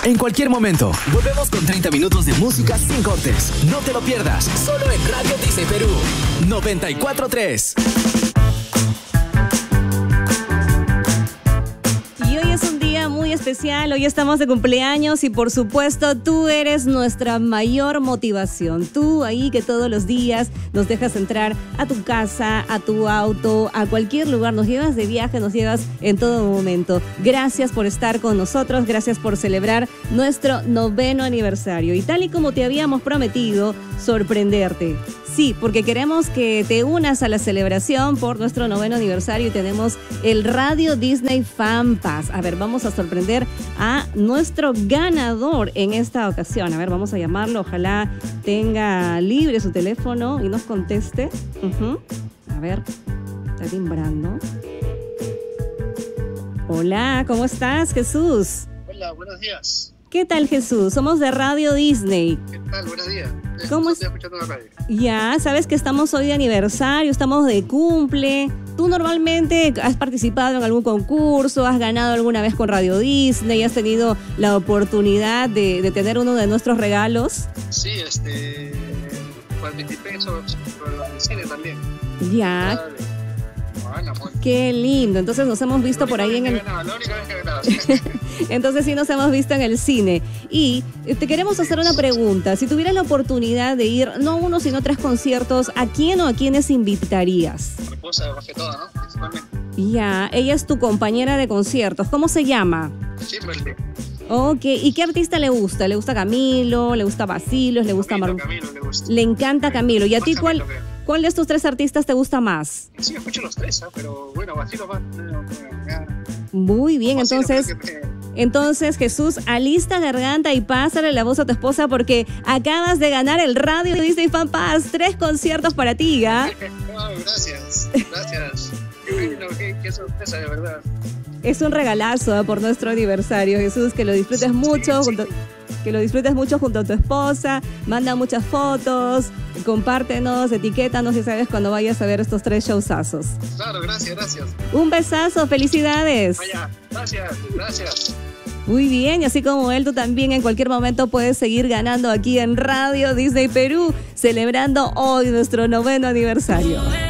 en cualquier momento. Volvemos con 30 minutos de música sin cortes. No te lo pierdas, solo en Radio Disney Perú 94.3. Muy especial, hoy estamos de cumpleaños y por supuesto tú eres nuestra mayor motivación. Tú ahí que todos los días nos dejas entrar a tu casa, a tu auto, a cualquier lugar, nos llevas de viaje, nos llevas en todo momento. Gracias por estar con nosotros, gracias por celebrar nuestro 9º aniversario y tal y como te habíamos prometido, sorprenderte. Sí, porque queremos que te unas a la celebración por nuestro 9º aniversario y tenemos el Radio Disney Fan Pass. A ver, vamos a sorprender a nuestro ganador en esta ocasión. A ver, vamos a llamarlo. Ojalá tenga libre su teléfono y nos conteste. A ver, está timbrando. Hola, ¿cómo estás, Jesús? Hola, buenos días. ¿Qué tal, Jesús? Somos de Radio Disney. ¿Qué tal? Buenos días. ¿Cómo estoy escuchando la radio? Ya, sabes que estamos hoy de aniversario, estamos de cumple. ¿Tú normalmente has participado en algún concurso? ¿Has ganado alguna vez con Radio Disney? ¿Has tenido la oportunidad de tener uno de nuestros regalos? Sí, participé con el cine también. Ya. Qué lindo. Entonces nos hemos visto por ahí en el... Entonces sí nos hemos visto en el cine. Y te queremos hacer una pregunta. Si tuvieras la oportunidad de ir, no uno, sino 3 conciertos, ¿a quién o a quiénes invitarías? Mi esposa, más que todo, ¿no? Principalmente. Ya, ella es tu compañera de conciertos. ¿Cómo se llama? Kimberly. Ok, ¿y qué artista le gusta? ¿Le gusta Camilo? ¿Le gusta Bacilos? ¿Le gusta Camilo le gusta. Le encanta Camilo. ¿Y a ti cuál de estos 3 artistas te gusta más? Sí, escucho los 3, pero bueno, Bacilo más. Muy bien, entonces Jesús, alista garganta y pásale la voz a tu esposa porque acabas de ganar el Radio Disney Fan Pass. 3 conciertos para ti, ¿ah? Oh, gracias. Qué sorpresa, de verdad. Es un regalazo por nuestro aniversario, Jesús, que lo disfrutes mucho, que lo disfrutes mucho junto a tu esposa. Manda muchas fotos, compártenos, etiquétanos y sabes cuando vayas a ver estos 3 showsazos. Claro, gracias. Un besazo, felicidades. Vaya, gracias. Muy bien, y así como él, tú también en cualquier momento puedes seguir ganando aquí en Radio Disney Perú, celebrando hoy nuestro 9º aniversario.